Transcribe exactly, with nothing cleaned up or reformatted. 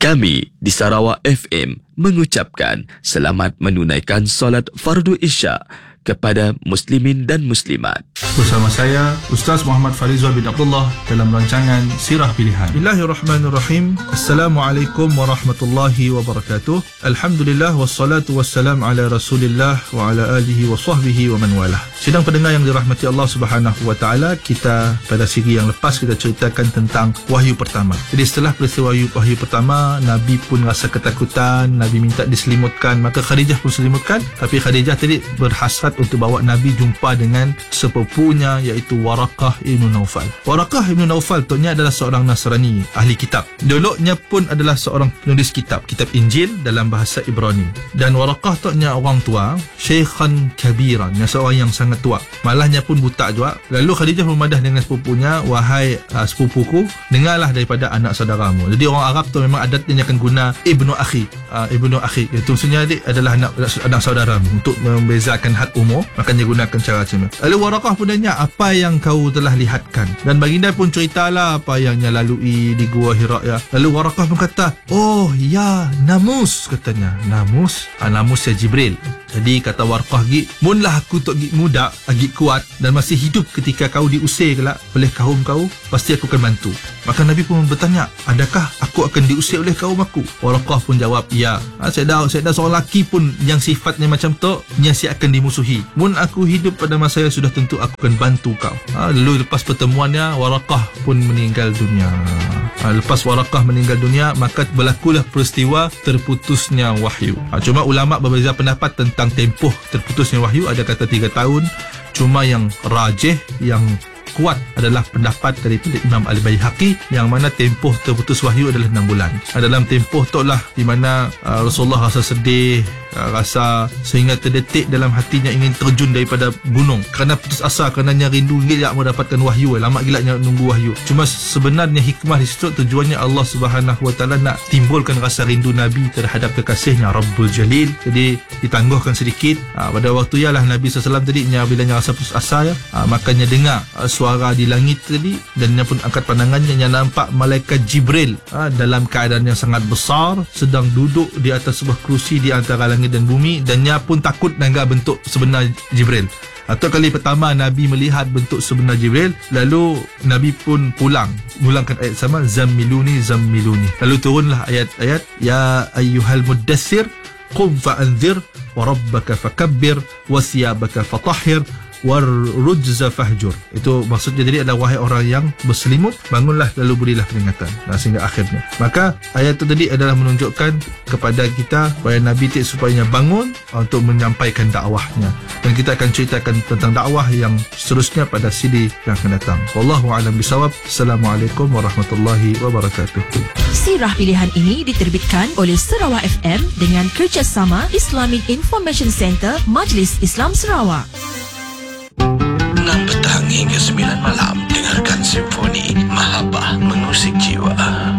Kami di Sarawak F M mengucapkan selamat menunaikan solat fardu Isya kepada muslimin dan muslimat. Bersama saya Ustaz Muhammad Farizal bin Abdullah dalam rancangan Sirah Pilihan. Bismillahirrahmanirrahim. Assalamualaikum warahmatullahi wabarakatuh. Alhamdulillah wassalatu wassalam ala Rasulillah wa ala alihi wa sahbihi wa man walah. Sidang pendengar yang dirahmati Allah Subhanahu wa taala, kita pada siri yang lepas kita ceritakan tentang wahyu pertama. Jadi setelah peristiwa wahyu, wahyu pertama, Nabi pun rasa ketakutan, Nabi minta diselimutkan, maka Khadijah pun selimutkan, tapi Khadijah tadi berhasrat untuk bawa Nabi jumpa dengan sepupunya iaitu Waraqah Ibn Naufal. Waraqah Ibn Naufal tu adalah seorang Nasrani, ahli kitab. Dulunya pun adalah seorang penulis kitab, kitab Injil dalam bahasa Ibrani. Dan Waraqah tu orang tua, Syekhan Kabiran, seorang yang sangat tua. Malahnya pun buta juga. Lalu Khadijah memadah dengan sepupunya, wahai uh, sepupuku, dengarlah daripada anak saudaramu. Jadi orang Arab tu memang adatnya akan guna Ibnu Akhi. Uh, Ibnu Akhi itu maksudnya adik adalah anak, anak saudaramu untuk membezakan had umur, makanya gunakan cara macam tu. Lalu Waraqah pun tanya, apa yang kau telah lihatkan? Dan baginda pun ceritalah apa yang dia lalui di Gua Hira ya. Lalu Waraqah pun kata, oh ya, namus, katanya. Namus? Ah, namus ya Jibril. Jadi kata Waraqah, gi munlah aku tok gi muda, agi kuat dan masih hidup ketika kau diusir kelak oleh kaum kau, pasti aku akan bantu. Maka Nabi pun bertanya, adakah aku akan diusir oleh kaum aku? Waraqah pun jawab, ya. Ha, saya dah saya dah seorang lelaki pun yang sifatnya macam tu, yang si akan dimusuhi. Mun aku hidup pada masa yang sudah tentu aku akan bantu kau. Ha, lalu lepas pertemuannya, Waraqah pun meninggal dunia. Ha, lepas Waraqah meninggal dunia, maka berlakulah peristiwa terputusnya wahyu. Ha, cuma ulama berbeza pendapat tentang tempoh terputusnya wahyu. Ada kata tiga tahun. Cuma yang rajih, yang kuat adalah pendapat daripada Imam Al-Baihaqi yang mana tempoh terputus wahyu adalah enam bulan. Dalam tempoh tu lah di mana uh, Rasulullah rasa sedih, uh, rasa sehingga terdetik dalam hatinya ingin terjun daripada gunung kerana putus asa, kerana rindu gila nak mendapatkan wahyu. Lama gila nak nunggu wahyu. Cuma sebenarnya hikmah di situ, tujuannya Allah Subhanahu wa taala nak timbulkan rasa rindu Nabi terhadap kekasihnya Rabbul Jalil. Jadi ditangguhkan sedikit. uh, pada waktu ialah Nabi sallallahu alaihi wasallam tadi nya bila nya rasa putus asa ya, uh, makanya dengar uh, suara di langit tadi, dan dia pun angkat pandangannya, yang nampak malaikat Jibril ha, dalam keadaan yang sangat besar sedang duduk di atas sebuah kerusi di antara langit dan bumi, dan dia pun takut dengan bentuk sebenar Jibril. Atau kali pertama Nabi melihat bentuk sebenar Jibril, lalu Nabi pun pulang mengulangkan ayat sama, zammiluni zammiluni. Lalu turunlah ayat-ayat, ya ayyuhal muddathir qum fa'anzir wa rabbaka fakabbir wa thiyabaka fatahhir warujza fahjur. Itu maksudnya jadi adalah wahai orang yang berselimut, bangunlah lalu berilah peringatan. Nah, sehingga akhirnya. Maka ayat itu tadi adalah menunjukkan kepada kita supaya Nabi tik supaya bangun untuk menyampaikan dakwahnya. Dan kita akan ceritakan tentang dakwah yang seterusnya pada C D yang akan datang. Wallahu a'lam bisawab. Assalamualaikum warahmatullahi wabarakatuh. Sirah Pilihan ini diterbitkan oleh Sarawak F M dengan kerjasama Islamic Information Center Majlis Islam Sarawak. enam petang hingga sembilan malam, dengarkan simfoni Mahabbah mengusik jiwa.